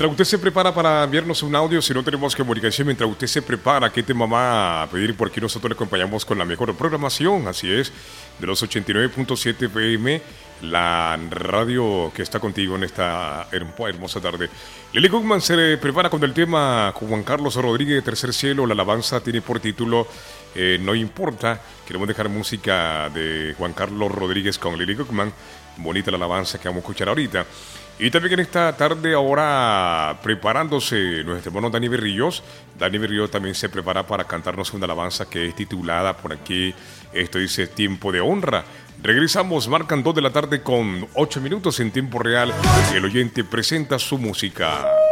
Mientras usted se prepara para enviarnos un audio, si no tenemos comunicación, mientras usted se prepara, ¿qué tema va a pedir? Porque nosotros le acompañamos con la mejor programación, así es, de los 89.7 FM, la radio que está contigo en esta hermosa tarde. Lili Gugman se prepara con el tema Juan Carlos Rodríguez, Tercer Cielo. La alabanza tiene por título No Importa. Queremos dejar música de Juan Carlos Rodríguez con Lili Gugman. Bonita la alabanza que vamos a escuchar ahorita. Y también en esta tarde ahora preparándose nuestro hermano Dani Berríos. Dani Berríos también se prepara para cantarnos una alabanza que es titulada por aquí, esto dice Tiempo de Honra. Regresamos, marcan 2 de la tarde con 8 minutos en tiempo real. El oyente presenta su música.